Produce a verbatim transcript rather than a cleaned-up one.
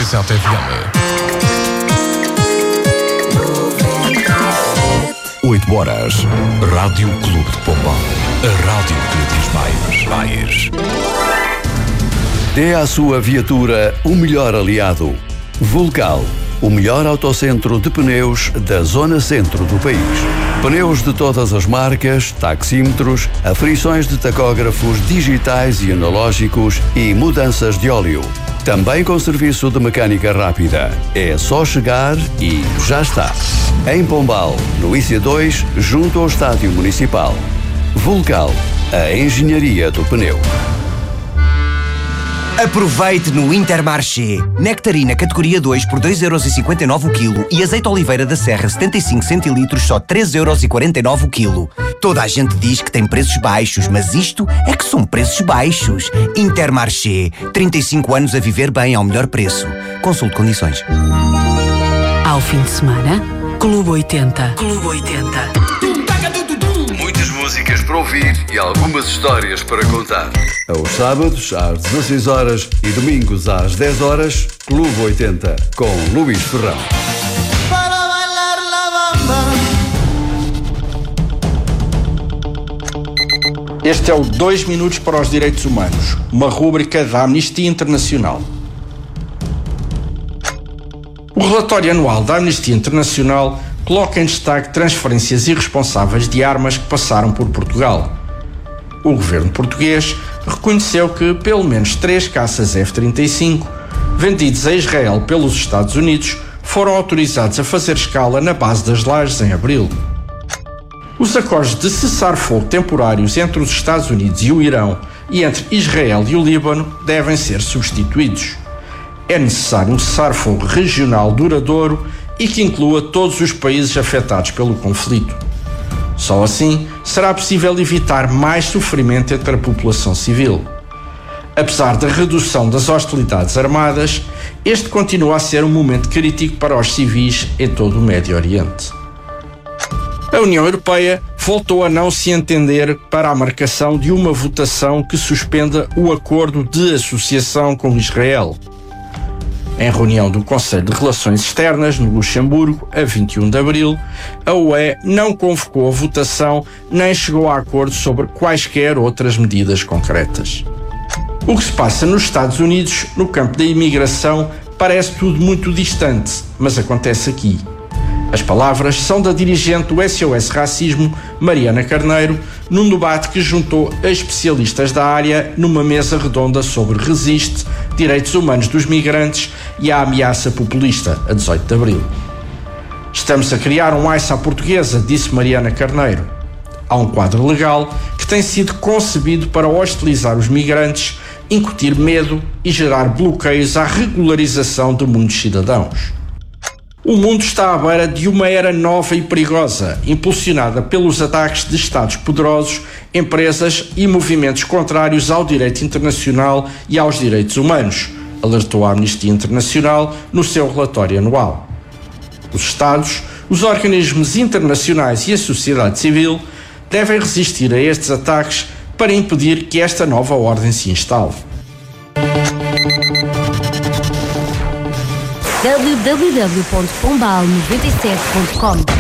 sete F M. oito horas. Rádio Clube de Pombal. A rádio que diz mais. mais. Dê à sua viatura o melhor aliado. Vulcal, o melhor autocentro de pneus da zona centro do país. Pneus de todas as marcas, taxímetros, aferições de tacógrafos digitais e analógicos e mudanças de óleo. Também com serviço de mecânica rápida. É só chegar e já está. Em Pombal, no I C dois, junto ao Estádio Municipal. Vulcal, a engenharia do pneu. Aproveite no Intermarché. Nectarina categoria dois por dois euros e cinquenta e nove o quilo e azeite Oliveira da Serra setenta e cinco centilitros só três euros e quarenta e nove o quilo. Toda a gente diz que tem preços baixos, mas isto é que são preços baixos. Intermarché. trinta e cinco anos a viver bem ao melhor preço. Consulte condições. Ao fim de semana, Clube oitenta. Clube oitenta. Muitas músicas para ouvir e algumas histórias para contar. Aos sábados, às dezasseis horas e domingos às dez horas, Clube oitenta, com Luís Ferrão. Este é o dois minutos para os Direitos Humanos, uma rúbrica da Amnistia Internacional. O relatório anual da Amnistia Internacional coloca em destaque transferências irresponsáveis de armas que passaram por Portugal. O governo português reconheceu que pelo menos três caças F trinta e cinco, vendidos a Israel pelos Estados Unidos, foram autorizados a fazer escala na base das Lajes em abril. Os acordos de cessar-fogo temporários entre os Estados Unidos e o Irão e entre Israel e o Líbano devem ser substituídos. É necessário um cessar-fogo regional duradouro e que inclua todos os países afetados pelo conflito. Só assim será possível evitar mais sofrimento entre a população civil. Apesar da redução das hostilidades armadas, este continua a ser um momento crítico para os civis em todo o Médio Oriente. A União Europeia voltou a não se entender para a marcação de uma votação que suspenda o acordo de associação com Israel. Em reunião do Conselho de Relações Externas, no Luxemburgo, a vinte e um de abril, a U E não convocou a votação nem chegou a acordo sobre quaisquer outras medidas concretas. O que se passa nos Estados Unidos, no campo da imigração, parece tudo muito distante, mas acontece aqui. As palavras são da dirigente do S O S Racismo, Mariana Carneiro, num debate que juntou especialistas da área numa mesa redonda sobre Resiste, Direitos Humanos dos Migrantes e a ameaça populista, a dezoito de abril. Estamos a criar um I C E à portuguesa, disse Mariana Carneiro. Há um quadro legal que tem sido concebido para hostilizar os migrantes, incutir medo e gerar bloqueios à regularização de muitos cidadãos. O mundo está à beira de uma era nova e perigosa, impulsionada pelos ataques de Estados poderosos, empresas e movimentos contrários ao direito internacional e aos direitos humanos, alertou a Amnistia Internacional no seu relatório anual. Os Estados, os organismos internacionais e a sociedade civil devem resistir a estes ataques para impedir que esta nova ordem se instale. w w w ponto pombal noventa e sete ponto com